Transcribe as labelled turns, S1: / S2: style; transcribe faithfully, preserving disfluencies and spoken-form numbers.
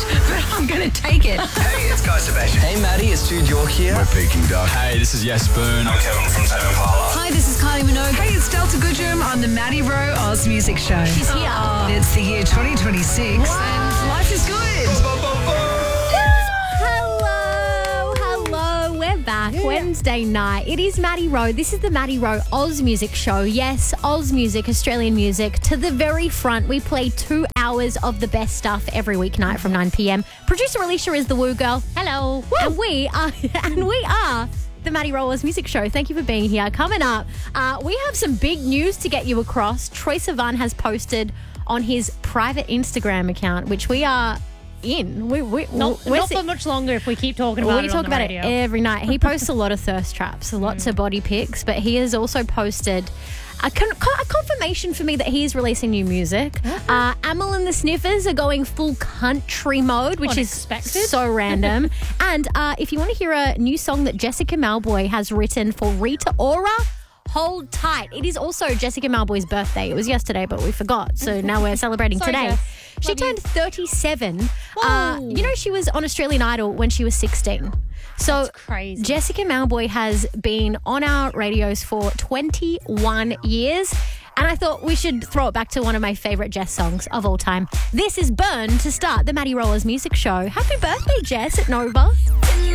S1: but I'm going to take it.
S2: Hey, it's Guy Sebastian.
S3: Hey, Maddie, it's Jude York here.
S4: We're Peking Duck.
S5: Hey, this is Yes Boone.
S4: I'm Kevin from Tame Impala.
S1: Hi, this is Kylie Minogue. Hey, it's Delta Goodrum on the Maddie Rowe Oz Music Show.
S6: She's here.
S1: It's the year twenty twenty-six and life is good.
S6: Hello, hello. We're back. Wednesday night. It is Maddie Rowe. This is the Maddie Rowe Oz Music Show. Yes, Oz music, Australian music. To the very front, we play two hours of the best stuff every weeknight from nine p.m. Producer Alicia is the Woo Girl. Hello. Woo. And we are, and we are the Maddie Rowe Oz Music Show. Thank you for being here. Coming up, uh, we have some big news to get you across. Troye Sivan has posted on his private Instagram account, which we are in. We, we,
S7: Not,
S6: we're
S7: not
S6: si-
S7: for much longer if we keep talking about
S6: we
S7: it
S6: talk
S7: on the
S6: about
S7: radio.
S6: it every night. He posts a lot of thirst traps, lots of body pics, but he has also posted a, con- a confirmation for me that he is releasing new music. Uh, Amyl and the Sniffers are going full country mode, which
S7: Unexpected.
S6: is so random. And uh, if you want to hear a new song that Jessica Malboy has written for Rita Ora, hold tight. It is also Jessica Malboy's birthday. It was yesterday, but we forgot. So now we're celebrating
S7: Sorry,
S6: today.
S7: Jess.
S6: She
S7: Love
S6: turned
S7: you.
S6: thirty-seven.
S7: Whoa.
S6: Uh, you know, she was on Australian Idol when she was sixteen. So
S7: That's crazy.
S6: Jessica Malboy has been on our radios for twenty-one years. And I thought we should throw it back to one of my favourite Jess songs of all time. This is Burn to start the Maddie Rowe Oz Music Show. Happy birthday, Jess, at Nova.